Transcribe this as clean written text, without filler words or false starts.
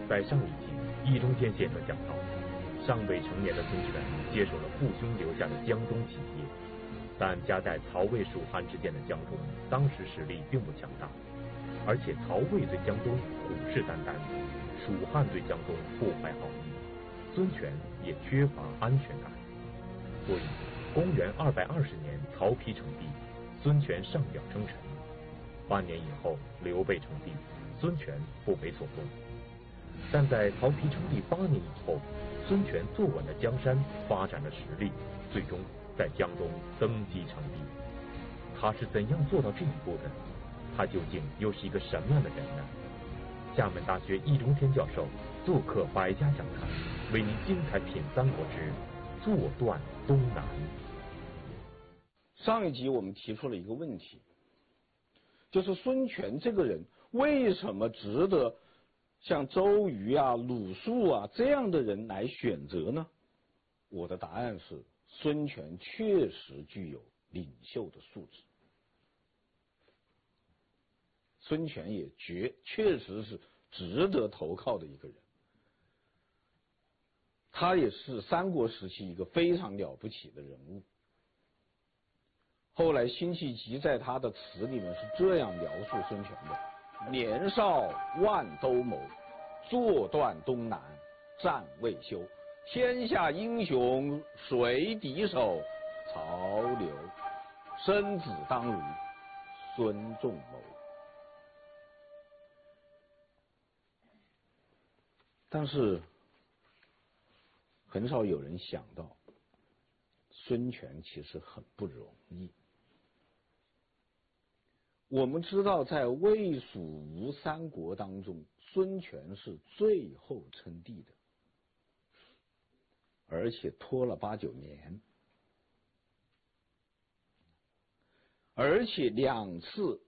在上一集，易中天先生讲到，尚未成年的孙权接手了父兄留下的江东企业，但夹在曹魏蜀汉之间的江东，当时实力并不强大，而且曹魏对江东虎视眈眈，蜀汉对江东不怀好意，孙权也缺乏安全感，所以公元220年曹丕称帝，孙权上表称臣。8年以后，刘备称帝，孙权不为所动。但在曹丕称帝8年以后，孙权坐稳了江山，发展了实力，最终在江东登基称帝。他是怎样做到这一步的？他究竟又是一个什么样的人呢？厦门大学易中天教授做客百家讲坛，为您精彩品三国之坐断东南。 上一集我们提出了一个问题，就是孙权这个人为什么值得像周瑜啊、鲁肃啊这样的人来选择呢？我的答案是，孙权确实具有领袖的素质，孙权也确实是值得投靠的一个人，他也是三国时期一个非常了不起的人物。后来辛弃疾在他的词里面是这样描述孙权的：年少万兜鍪，坐断东南，战未休。天下英雄谁敌手？曹刘。生子当如孙仲谋。但是很少有人想到，孙权其实很不容易。我们知道，在魏蜀吴三国当中，孙权是最后称帝的，而且拖了8、9年，而且2次